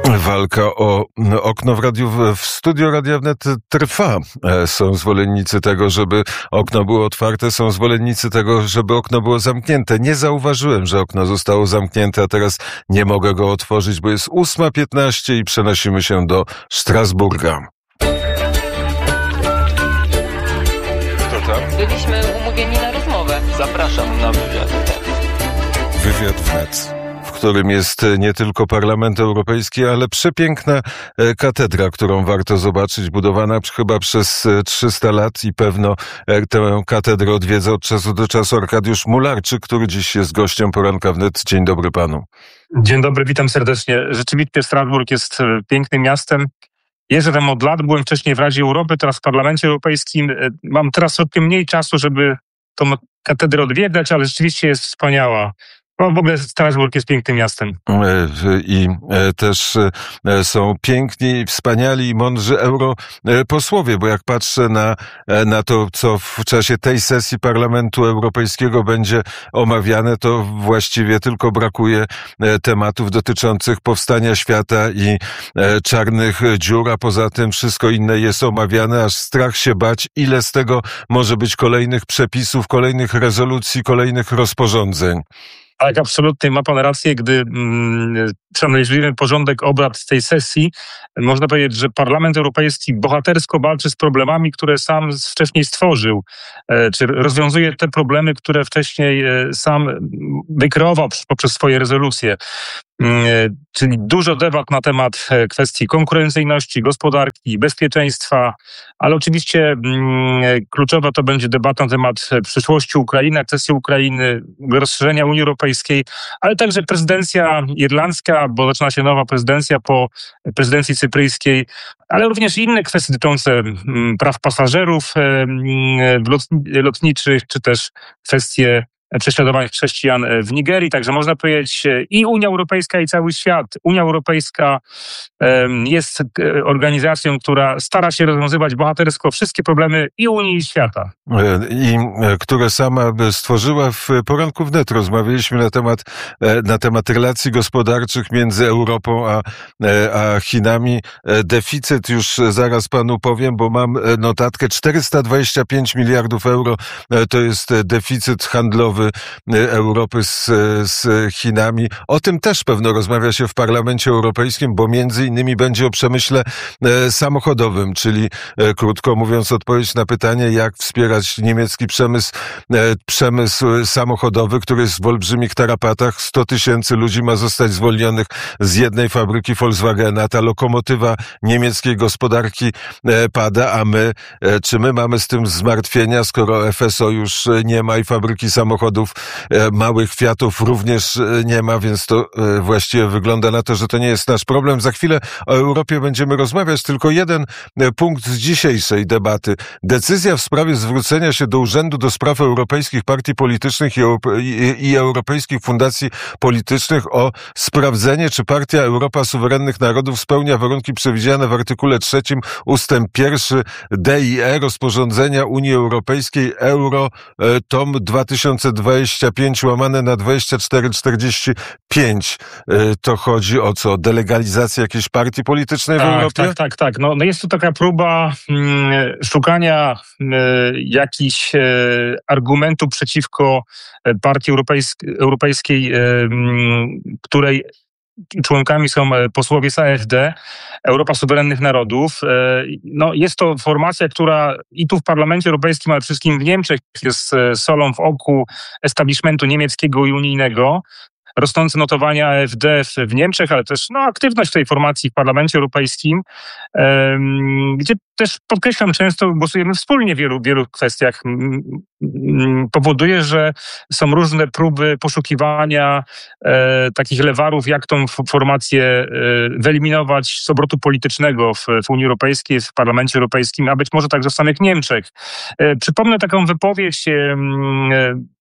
Walka o okno w studio Radia Wnet trwa. Są zwolennicy tego, żeby okno było otwarte, są zwolennicy tego, żeby okno było zamknięte. Nie zauważyłem, że okno zostało zamknięte, a teraz nie mogę go otworzyć, bo jest 8:15 i przenosimy się do Strasburga. Kto tam? Byliśmy umówieni na rozmowę. Zapraszam na wywiad. Wywiad Wnet, w którym jest nie tylko Parlament Europejski, ale przepiękna katedra, którą warto zobaczyć, budowana chyba przez 300 lat i pewno tę katedrę odwiedza od czasu do czasu Arkadiusz Mularczyk, który dziś jest gościem Poranka Wnet. Dzień dobry panu. Dzień dobry, witam serdecznie. Rzeczywiście Strasburg jest pięknym miastem. Jeżdżę tam od lat, byłem wcześniej w Radzie Europy, teraz w Parlamencie Europejskim. Mam teraz trochę mniej czasu, żeby tą katedrę odwiedzać, ale rzeczywiście jest wspaniała. No, w ogóle Strasburg jest pięknym miastem. I też są piękni, wspaniali i mądrzy europosłowie, bo jak patrzę na to, co w czasie tej sesji Parlamentu Europejskiego będzie omawiane, to właściwie tylko brakuje tematów dotyczących powstania świata i czarnych dziur, a poza tym wszystko inne jest omawiane, aż strach się bać, ile z tego może być kolejnych przepisów, kolejnych rezolucji, kolejnych rozporządzeń. Tak, absolutnie, ma pan rację, gdy przeanalizujemy porządek obrad tej sesji, można powiedzieć, że Parlament Europejski bohatersko walczy z problemami, które sam wcześniej stworzył, czy rozwiązuje te problemy, które wcześniej sam wykreował poprzez swoje rezolucje. Czyli dużo debat na temat kwestii konkurencyjności, gospodarki, bezpieczeństwa, ale oczywiście kluczowa to będzie debata na temat przyszłości Ukrainy, kwestii Ukrainy, rozszerzenia Unii Europejskiej, ale także prezydencja irlandzka, bo zaczyna się nowa prezydencja po prezydencji cypryjskiej, ale również inne kwestie dotyczące praw pasażerów lotniczych, czy też kwestie prześladowań chrześcijan w Nigerii. Także można powiedzieć i Unia Europejska, i cały świat. Unia Europejska jest organizacją, która stara się rozwiązywać bohatersko wszystkie problemy i Unii, i świata. I które sama stworzyła. W Poranku Wnet rozmawialiśmy na temat relacji gospodarczych między Europą a Chinami. Deficyt, już zaraz panu powiem, bo mam notatkę, 425 miliardów euro to jest deficyt handlowy Europy z Chinami. O tym też pewno rozmawia się w Parlamencie Europejskim, bo między innymi będzie o przemyśle samochodowym, czyli krótko mówiąc odpowiedź na pytanie, jak wspierać niemiecki przemysł samochodowy, który jest w olbrzymich tarapatach. 100 000 ludzi ma zostać zwolnionych z jednej fabryki Volkswagena. Ta lokomotywa niemieckiej gospodarki pada, a czy my mamy z tym zmartwienia, skoro FSO już nie ma i fabryki samochodów małych Fiatów również nie ma, więc to właściwie wygląda na to, że to nie jest nasz problem. Za chwilę o Europie będziemy rozmawiać. Tylko jeden punkt z dzisiejszej debaty. Decyzja w sprawie zwrócenia się do Urzędu do Spraw Europejskich Partii Politycznych i Europejskich Fundacji Politycznych o sprawdzenie, czy Partia Europa Suwerennych Narodów spełnia warunki przewidziane w artykule 3 ustęp 1 D i E rozporządzenia Unii Europejskiej Euratom 2025/2445. To chodzi o co? Delegalizację jakiejś partii politycznej w Europie? Tak. No jest to taka próba szukania jakichś argumentów przeciwko partii europejskiej, której członkami są posłowie z AfD, Europa Suwerennych Narodów. No, jest to formacja, która i tu w Parlamencie Europejskim, ale przede wszystkim w Niemczech jest solą w oku establishmentu niemieckiego i unijnego. Rosnące notowania AfD w Niemczech, ale też aktywność tej formacji w Parlamencie Europejskim, gdzie też podkreślam, często głosujemy wspólnie w wielu kwestiach. Powoduje, że są różne próby poszukiwania takich lewarów, jak tą formację wyeliminować z obrotu politycznego w Unii Europejskiej, w Parlamencie Europejskim, a być może także w samych Niemczech. Przypomnę taką wypowiedź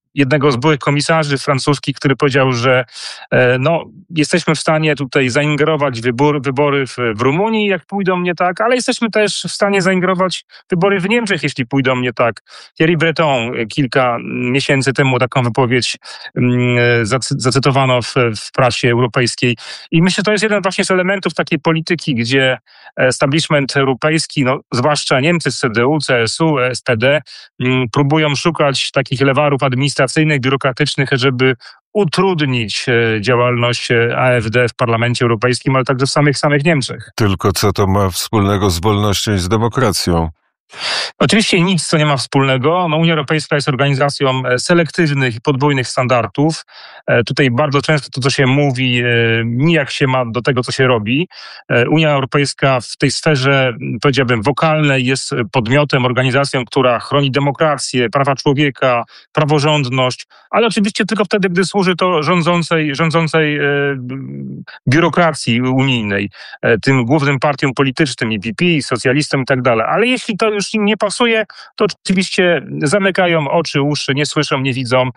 jednego z byłych komisarzy francuskich, który powiedział, że jesteśmy w stanie tutaj zaingerować wybory w Rumunii, jak pójdą nie tak, ale jesteśmy też w stanie zaingerować wybory w Niemczech, jeśli pójdą nie tak. Thierry Breton kilka miesięcy temu taką wypowiedź zacytowano w prasie europejskiej. I myślę, że to jest jeden właśnie z elementów takiej polityki, gdzie establishment europejski, zwłaszcza Niemcy z CDU, CSU, SPD, próbują szukać takich lewarów administracyjnych, biurokratycznych, żeby utrudnić działalność AfD w Parlamencie Europejskim, ale także w samych Niemczech. Tylko co to ma wspólnego z wolnością i z demokracją? Oczywiście nic, co nie ma wspólnego. Unia Europejska jest organizacją selektywnych i podwójnych standardów. Tutaj bardzo często to, co się mówi, nijak się ma do tego, co się robi. Unia Europejska w tej sferze, powiedziałbym, wokalnej jest podmiotem, organizacją, która chroni demokrację, prawa człowieka, praworządność, ale oczywiście tylko wtedy, gdy służy to rządzącej biurokracji unijnej, tym głównym partiom politycznym, EPP, socjalistom i tak dalej. Ale jeśli to już im nie pasuje, to oczywiście zamykają oczy, uszy, nie słyszą, nie widzą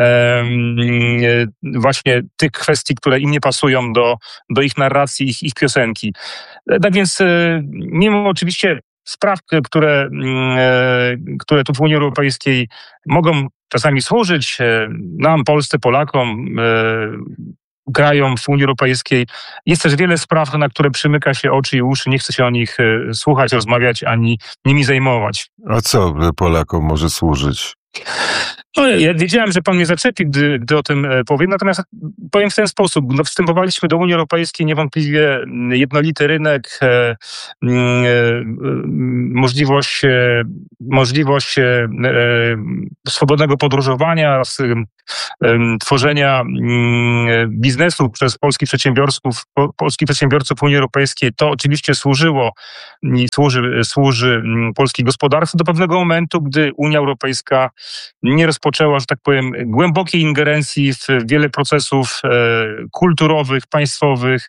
właśnie tych kwestii, które im nie pasują do ich narracji, ich piosenki. Tak więc mimo oczywiście spraw, które tu w Unii Europejskiej mogą czasami służyć nam, Polsce, Polakom, krajom w Unii Europejskiej. Jest też wiele spraw, na które przymyka się oczy i uszy, nie chce się o nich słuchać, rozmawiać, ani nimi zajmować. A co Polakom może służyć? Ja wiedziałem, że pan mnie zaczepi, gdy o tym powiem, natomiast powiem w ten sposób. Wstępowaliśmy do Unii Europejskiej niewątpliwie jednolity rynek, możliwość swobodnego podróżowania, tworzenia biznesu przez polskich przedsiębiorców Unii Europejskiej. To oczywiście służyło i służy polskiej gospodarce do pewnego momentu, gdy Unia Europejska nie rozpoczęła, że tak powiem, głębokiej ingerencji w wiele procesów kulturowych, państwowych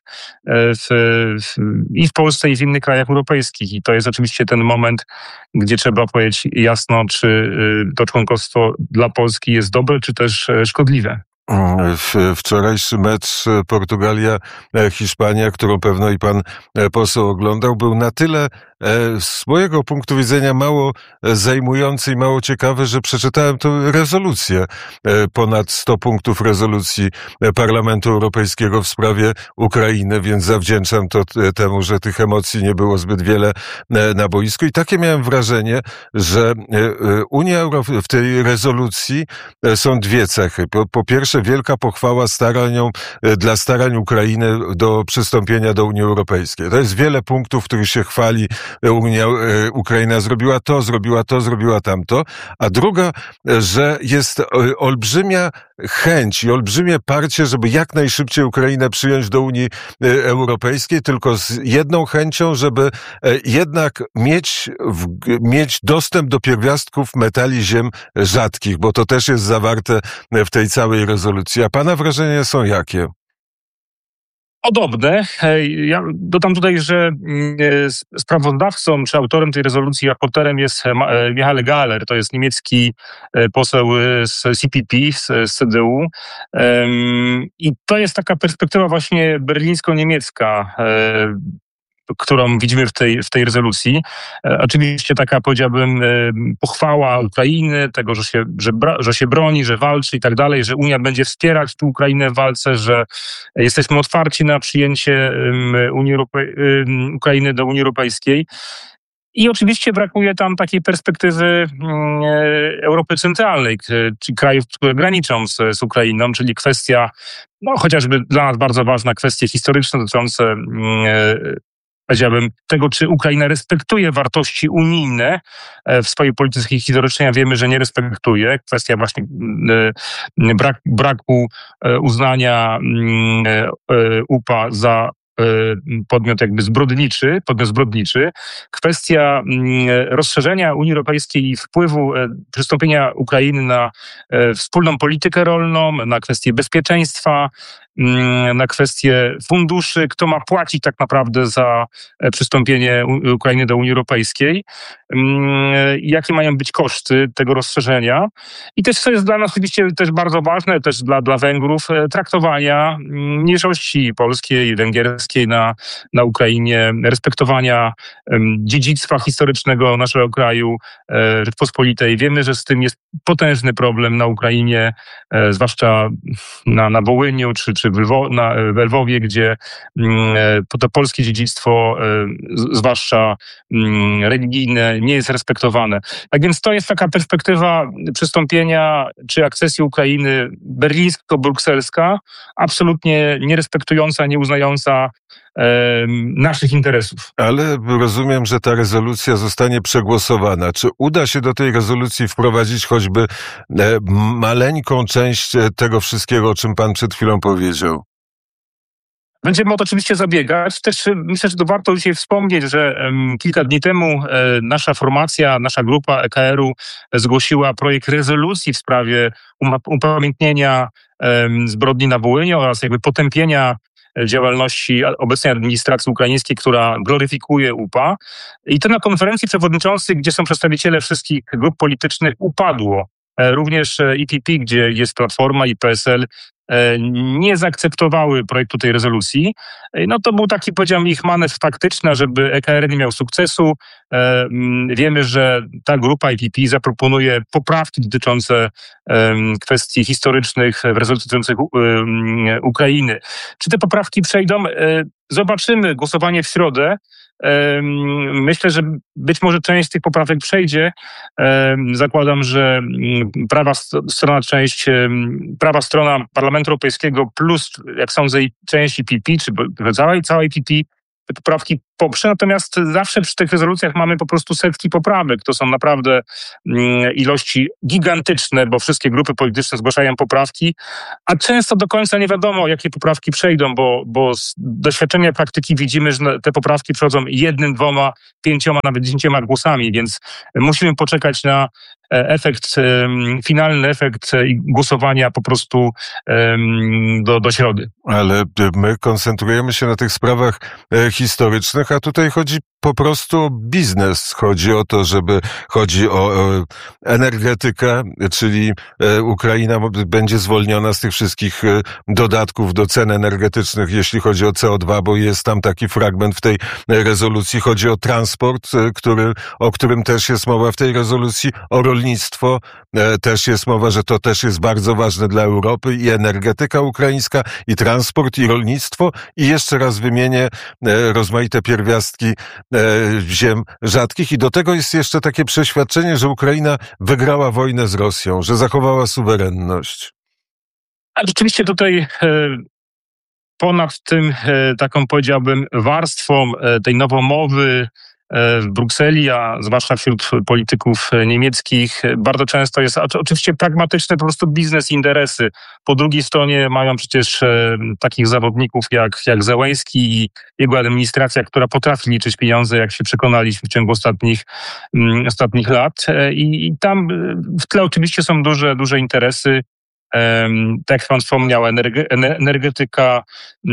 i w Polsce, i w innych krajach europejskich. I to jest oczywiście ten moment, gdzie trzeba powiedzieć jasno, czy to członkostwo dla Polski jest dobre, czy też szkodliwe. Wczorajszy mecz Portugalia-Hiszpania, którą pewno i pan poseł oglądał, był na tyle z mojego punktu widzenia mało zajmujący i mało ciekawy, że przeczytałem tę rezolucję. Ponad 100 punktów rezolucji Parlamentu Europejskiego w sprawie Ukrainy, więc zawdzięczam to temu, że tych emocji nie było zbyt wiele na boisku. I takie miałem wrażenie, że w tej rezolucji są dwie cechy. Po pierwsze, wielka pochwała dla starań Ukrainy do przystąpienia do Unii Europejskiej. To jest wiele punktów, w których się chwali Ukraina zrobiła to, zrobiła tamto. A druga, że jest olbrzymia chęć i olbrzymie parcie, żeby jak najszybciej Ukrainę przyjąć do Unii Europejskiej, tylko z jedną chęcią, żeby jednak mieć dostęp do pierwiastków metali ziem rzadkich, bo to też jest zawarte w tej całej rezolucji. A pana wrażenia są jakie? Podobne. Ja dodam tutaj, że sprawozdawcą czy autorem tej rezolucji, raporterem jest Michał Gahler, to jest niemiecki poseł z CPP, z CDU. I to jest taka perspektywa właśnie berlińsko-niemiecka, którą widzimy w tej rezolucji. Oczywiście taka, powiedziałbym, pochwała Ukrainy, tego, że się broni, że walczy i tak dalej, że Unia będzie wspierać tu Ukrainę w walce, że jesteśmy otwarci na przyjęcie Ukrainy do Unii Europejskiej. I oczywiście brakuje tam takiej perspektywy Europy Centralnej, czy krajów, które graniczą z Ukrainą, czyli kwestia, chociażby dla nas bardzo ważna, kwestie historyczne dotyczące powiedziałbym, tego, czy Ukraina respektuje wartości unijne w swojej polityce historycznej, a wiemy, że nie respektuje. Kwestia właśnie braku uznania UPA za podmiot zbrodniczy. Kwestia rozszerzenia Unii Europejskiej i wpływu przystąpienia Ukrainy na wspólną politykę rolną, na kwestie bezpieczeństwa, na kwestie funduszy, kto ma płacić tak naprawdę za przystąpienie Ukrainy do Unii Europejskiej, jakie mają być koszty tego rozszerzenia i też, co jest dla nas oczywiście też bardzo ważne, też dla Węgrów, traktowania mniejszości polskiej, węgierskiej na Ukrainie, respektowania dziedzictwa historycznego naszego kraju, Rzeczpospolitej. Wiemy, że z tym jest potężny problem na Ukrainie, zwłaszcza na Wołyniu czy w Lwowie, gdzie to polskie dziedzictwo, zwłaszcza religijne, nie jest respektowane. Tak więc to jest taka perspektywa przystąpienia czy akcesji Ukrainy berlińsko-brukselska, absolutnie nie respektująca, nie uznająca naszych interesów. Ale rozumiem, że ta rezolucja zostanie przegłosowana. Czy uda się do tej rezolucji wprowadzić choćby maleńką część tego wszystkiego, o czym pan przed chwilą powiedział? Będziemy o to oczywiście zabiegać. Też myślę, że to warto dzisiaj wspomnieć, że kilka dni temu nasza formacja, nasza grupa EKR-u zgłosiła projekt rezolucji w sprawie upamiętnienia zbrodni na Wołyniu oraz jakby potępienia działalności obecnej administracji ukraińskiej, która gloryfikuje UPA. I to na konferencji przewodniczących, gdzie są przedstawiciele wszystkich grup politycznych, upadło. Również EPP, gdzie jest Platforma i PSL, nie zaakceptowały projektu tej rezolucji. No to był taki, powiedziałem, ich manewr taktyczny, żeby EKR nie miał sukcesu. Wiemy, że ta grupa EPP zaproponuje poprawki dotyczące kwestii historycznych w rezolucji dotyczących Ukrainy. Czy te poprawki przejdą? Zobaczymy głosowanie w środę. Myślę, że być może część z tych poprawek przejdzie. Zakładam, że prawa strona Parlamentu Europejskiego plus, jak sądzę, część EPP, czy cała EPP, te poprawki poprze. Natomiast zawsze przy tych rezolucjach mamy po prostu setki poprawek. To są naprawdę ilości gigantyczne, bo wszystkie grupy polityczne zgłaszają poprawki, a często do końca nie wiadomo, jakie poprawki przejdą, bo z doświadczenia praktyki widzimy, że te poprawki przechodzą 1, 2, 5, nawet 10 głosami, więc musimy poczekać na finalny efekt głosowania po prostu do środy. Ale my koncentrujemy się na tych sprawach historycznych, a tutaj chodzi po prostu o biznes. Chodzi o energetykę, czyli Ukraina będzie zwolniona z tych wszystkich dodatków do cen energetycznych, jeśli chodzi o CO2, bo jest tam taki fragment w tej rezolucji. Chodzi o transport, o którym też jest mowa w tej rezolucji, o rolnictwo też jest mowa, że to też jest bardzo ważne dla Europy, i energetyka ukraińska, i transport, i rolnictwo, i jeszcze raz wymienię rozmaite pierwiastki ziem rzadkich, i do tego jest jeszcze takie przeświadczenie, że Ukraina wygrała wojnę z Rosją, że zachowała suwerenność. A rzeczywiście tutaj ponad tym taką, powiedziałbym, warstwą tej nowomowy w Brukseli, a zwłaszcza wśród polityków niemieckich, bardzo często jest oczywiście pragmatyczny po prostu biznes, interesy. Po drugiej stronie mają przecież takich zawodników jak Zełenski i jego administracja, która potrafi liczyć pieniądze, jak się przekonaliśmy w ciągu ostatnich lat. I tam w tle oczywiście są duże interesy. Tak jak pan wspomniał, energetyka,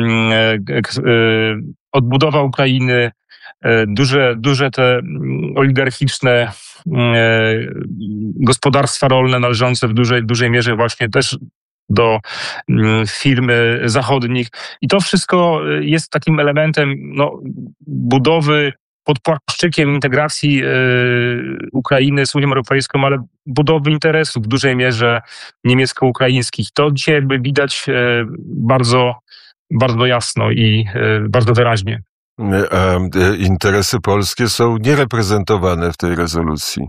odbudowa Ukrainy, duże te oligarchiczne gospodarstwa rolne należące w dużej mierze właśnie też do firmy zachodnich. I to wszystko jest takim elementem budowy pod płaszczykiem integracji Ukrainy z Unią Europejską, ale budowy interesów w dużej mierze niemiecko-ukraińskich. To dzisiaj jakby widać bardzo, bardzo jasno i bardzo wyraźnie. A interesy polskie są niereprezentowane w tej rezolucji.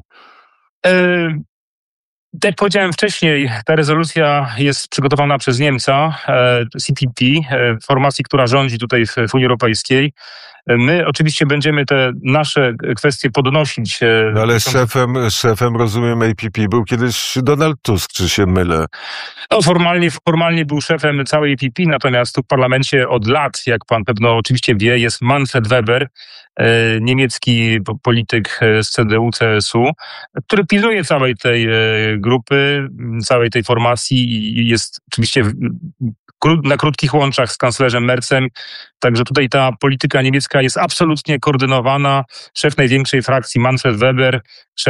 Jak powiedziałem wcześniej, ta rezolucja jest przygotowana przez Niemca, CPP, formacji, która rządzi tutaj w Unii Europejskiej. My oczywiście będziemy te nasze kwestie podnosić. No ale szefem, rozumiem, APP był kiedyś Donald Tusk, czy się mylę? No, formalnie był szefem całej APP, natomiast tu w parlamencie od lat, jak pan pewno oczywiście wie, jest Manfred Weber, niemiecki polityk z CDU-CSU, który pilnuje całej tej grupy, całej tej formacji i jest oczywiście na krótkich łączach z kanclerzem Merzem. Także tutaj ta polityka niemiecka jest absolutnie koordynowana. Szef największej frakcji Manfred Weber,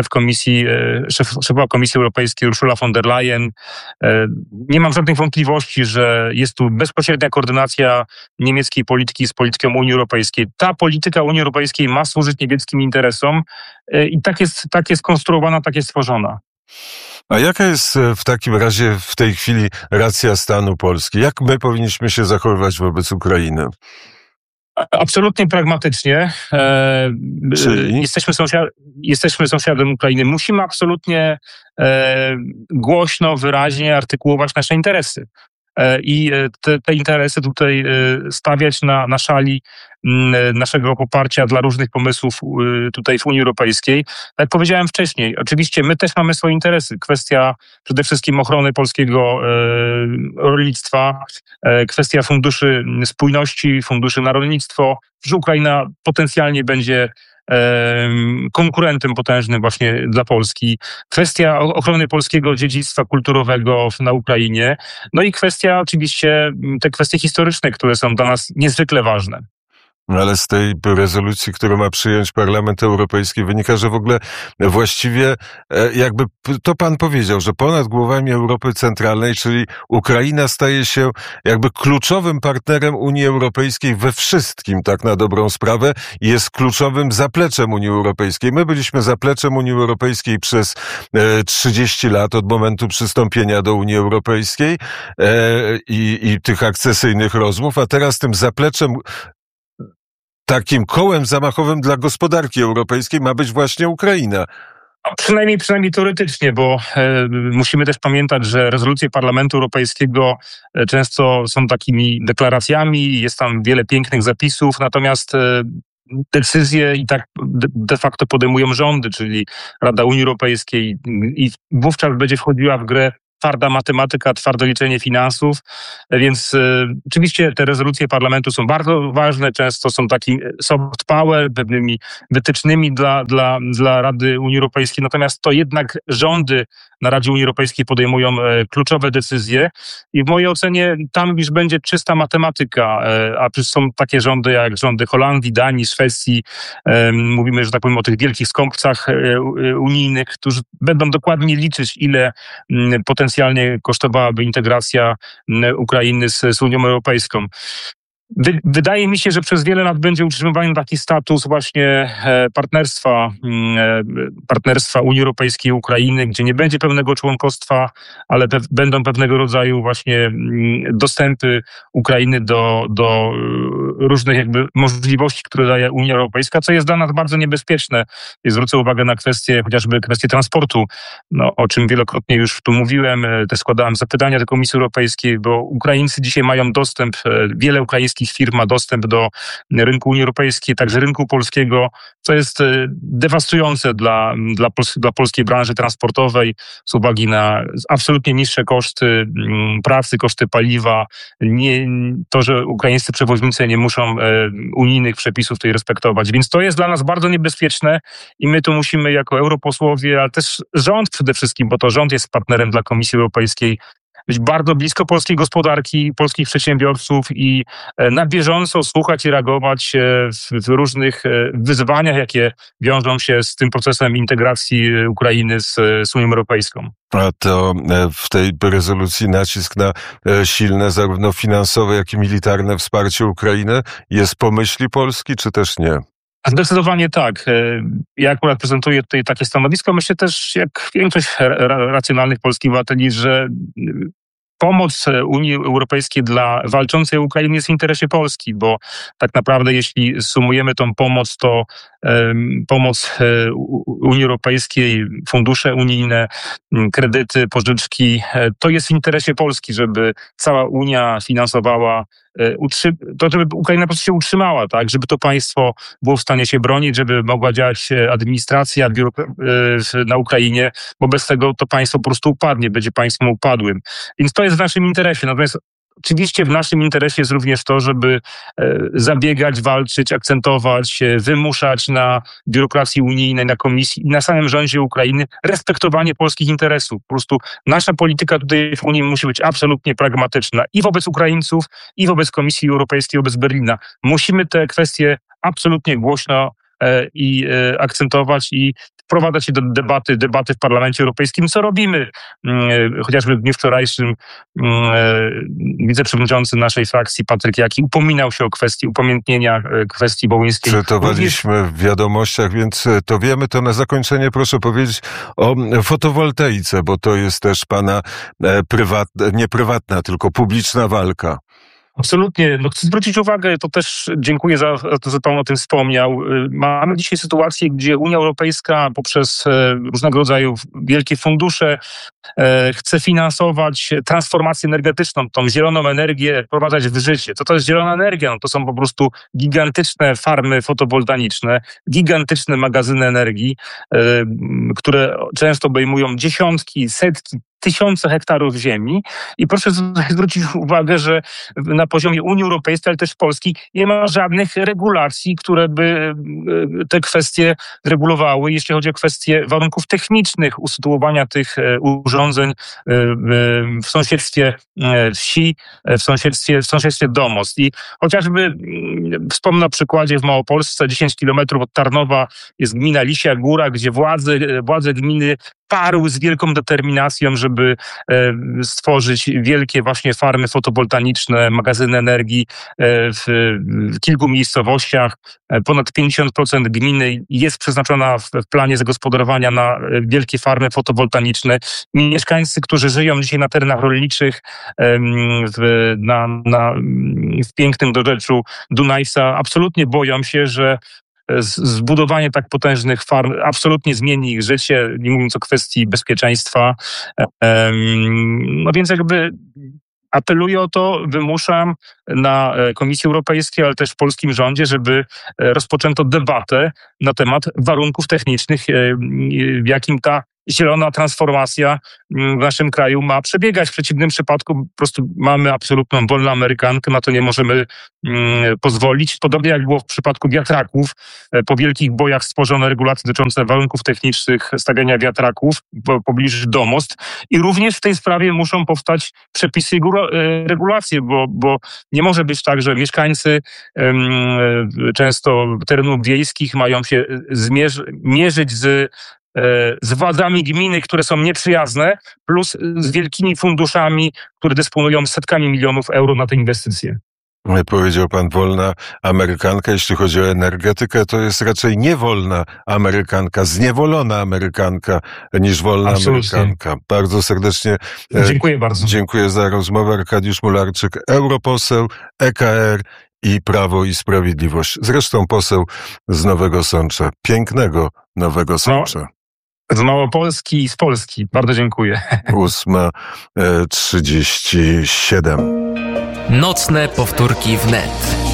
szefowa Komisji Europejskiej Ursula von der Leyen. Nie mam żadnych wątpliwości, że jest tu bezpośrednia koordynacja niemieckiej polityki z polityką Unii Europejskiej. Ta polityka Unii Europejskiej ma służyć niemieckim interesom i tak jest konstruowana, tak jest stworzona. A jaka jest w takim razie w tej chwili racja stanu Polski? Jak my powinniśmy się zachowywać wobec Ukrainy? Absolutnie pragmatycznie. Czyli? Jesteśmy sąsiadem Ukrainy. Musimy absolutnie głośno, wyraźnie artykułować nasze interesy. I te interesy tutaj stawiać na szali naszego poparcia dla różnych pomysłów tutaj w Unii Europejskiej. Tak jak powiedziałem wcześniej, oczywiście my też mamy swoje interesy. Kwestia przede wszystkim ochrony polskiego rolnictwa, kwestia funduszy spójności, funduszy na rolnictwo, że Ukraina potencjalnie będzie konkurentem potężnym właśnie dla Polski. Kwestia ochrony polskiego dziedzictwa kulturowego na Ukrainie. No i kwestia oczywiście, te kwestie historyczne, które są dla nas niezwykle ważne. Ale z tej rezolucji, którą ma przyjąć Parlament Europejski, wynika, że w ogóle właściwie jakby to pan powiedział, że ponad głowami Europy Centralnej, czyli Ukraina staje się jakby kluczowym partnerem Unii Europejskiej we wszystkim, tak na dobrą sprawę, i jest kluczowym zapleczem Unii Europejskiej. My byliśmy zapleczem Unii Europejskiej przez 30 lat od momentu przystąpienia do Unii Europejskiej i tych akcesyjnych rozmów, a teraz tym zapleczem, takim kołem zamachowym dla gospodarki europejskiej ma być właśnie Ukraina. Przynajmniej teoretycznie, bo musimy też pamiętać, że rezolucje Parlamentu Europejskiego często są takimi deklaracjami, jest tam wiele pięknych zapisów, natomiast decyzje i tak de facto podejmują rządy, czyli Rada Unii Europejskiej, i wówczas będzie wchodziła w grę twarda matematyka, twarde liczenie finansów, więc oczywiście te rezolucje parlamentu są bardzo ważne, często są takim soft power, pewnymi wytycznymi dla Rady Unii Europejskiej, natomiast to jednak rządy na Radzie Unii Europejskiej podejmują kluczowe decyzje i w mojej ocenie tam już będzie czysta matematyka, a przecież są takie rządy jak rządy Holandii, Danii, Szwecji, mówimy, że tak powiem, o tych wielkich skąpcach unijnych, którzy będą dokładnie liczyć, ile potencjalnie kosztowałaby integracja Ukrainy z Unią Europejską. Wydaje mi się, że przez wiele lat będzie utrzymywany taki status właśnie partnerstwa Unii Europejskiej i Ukrainy, gdzie nie będzie pełnego członkostwa, ale będą pewnego rodzaju właśnie dostępy Ukrainy do różnych jakby możliwości, które daje Unia Europejska, co jest dla nas bardzo niebezpieczne. I zwrócę uwagę na chociażby kwestię transportu, o czym wielokrotnie już tu mówiłem, też składałem zapytania do Komisji Europejskiej, bo Ukraińcy dzisiaj mają dostęp, wiele ukraińskich firm ma dostęp do rynku Unii Europejskiej, także rynku polskiego, co jest dewastujące dla polskiej branży transportowej z uwagi na absolutnie niższe koszty pracy, koszty paliwa, to, że ukraińscy przewoźnicy nie muszą unijnych przepisów tutaj respektować. Więc to jest dla nas bardzo niebezpieczne i my tu musimy jako europosłowie, ale też rząd przede wszystkim, bo to rząd jest partnerem dla Komisji Europejskiej, być bardzo blisko polskiej gospodarki, polskich przedsiębiorców i na bieżąco słuchać i reagować w różnych wyzwaniach, jakie wiążą się z tym procesem integracji Ukrainy z Unią Europejską. A to w tej rezolucji nacisk na silne zarówno finansowe, jak i militarne wsparcie Ukrainy jest po myśli Polski, czy też nie? Zdecydowanie tak. Ja akurat prezentuję tutaj takie stanowisko. Myślę też, jak większość racjonalnych polskich obywateli, że pomoc Unii Europejskiej dla walczącej Ukrainy jest w interesie Polski, bo tak naprawdę jeśli sumujemy tą pomoc, to pomoc Unii Europejskiej, fundusze unijne, kredyty, pożyczki, to jest w interesie Polski, żeby cała Unia finansowała żeby Ukraina po prostu się utrzymała, tak, żeby to państwo było w stanie się bronić, żeby mogła działać administracja na Ukrainie, bo bez tego to państwo po prostu upadnie, będzie państwem upadłym. Więc to jest w naszym interesie. Natomiast oczywiście w naszym interesie jest również to, żeby zabiegać, walczyć, akcentować, wymuszać na biurokracji unijnej, na Komisji i na samym rządzie Ukrainy respektowanie polskich interesów. Po prostu nasza polityka tutaj w Unii musi być absolutnie pragmatyczna i wobec Ukraińców, i wobec Komisji Europejskiej, wobec Berlina. Musimy te kwestie absolutnie głośno i akcentować i wprowadzać się do debaty w Parlamencie Europejskim, co robimy. Chociażby w dniu wczorajszym wiceprzewodniczący naszej frakcji Patryk Jaki upominał się o kwestii upamiętnienia kwestii wołyńskiej. Cytowaliśmy w wiadomościach, więc to wiemy. To na zakończenie proszę powiedzieć o fotowoltaice, bo to jest też pana nie prywatna, tylko publiczna walka. Absolutnie. No chcę zwrócić uwagę, to też dziękuję za to, że pan o tym wspomniał. Mamy dzisiaj sytuację, gdzie Unia Europejska poprzez różnego rodzaju wielkie fundusze chce finansować transformację energetyczną, tą zieloną energię wprowadzać w życie. Co to jest zielona energia? No to są po prostu gigantyczne farmy fotowoltaiczne, gigantyczne magazyny energii, które często obejmują dziesiątki, setki, tysiące hektarów ziemi i proszę zwrócić uwagę, że na poziomie Unii Europejskiej, ale też Polski nie ma żadnych regulacji, które by te kwestie regulowały, jeśli chodzi o kwestie warunków technicznych usytuowania tych urządzeń w sąsiedztwie wsi, w sąsiedztwie domostw. I chociażby wspomnę na przykładzie w Małopolsce, 10 kilometrów od Tarnowa jest gmina Lisia Góra, gdzie władze gminy parły z wielką determinacją, żeby stworzyć wielkie właśnie farmy fotowoltaiczne, magazyny energii w kilku miejscowościach. Ponad 50% gminy jest przeznaczona w planie zagospodarowania na wielkie farmy fotowoltaiczne. Mieszkańcy, którzy żyją dzisiaj na terenach rolniczych w pięknym dorzeczu Dunajca, absolutnie boją się, że zbudowanie tak potężnych farm absolutnie zmieni ich życie, nie mówiąc o kwestii bezpieczeństwa. No więc jakby apeluję o to, wymuszam na Komisji Europejskiej, ale też w polskim rządzie, żeby rozpoczęto debatę na temat warunków technicznych, w jakim ta zielona transformacja w naszym kraju ma przebiegać. W przeciwnym przypadku po prostu mamy absolutną wolną amerykankę, na to nie możemy pozwolić. Podobnie jak było w przypadku wiatraków. Po wielkich bojach stworzono regulacje dotyczące warunków technicznych stawiania wiatraków w pobliżu domostw i również w tej sprawie muszą powstać przepisy i regulacje, bo nie może być tak, że mieszkańcy często terenów wiejskich mają się mierzyć z władzami gminy, które są nieprzyjazne, plus z wielkimi funduszami, które dysponują setkami milionów euro na te inwestycje. Powiedział pan wolna amerykanka. Jeśli chodzi o energetykę, to jest raczej niewolna amerykanka, zniewolona amerykanka niż wolna amerykanka. Bardzo serdecznie dziękuję bardzo. Dziękuję za rozmowę. Arkadiusz Mularczyk, europoseł, EKR i Prawo i Sprawiedliwość. Zresztą poseł z Nowego Sącza. Pięknego Nowego Sącza. Z Małopolski i z Polski. Bardzo dziękuję. 8:37. Nocne powtórki wnet.